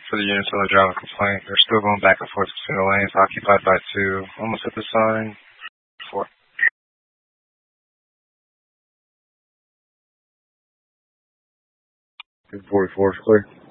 for the units on the driver complaint. They're still going back and forth between the lanes, occupied by 2. Almost at the sign. 4. 44 is clear.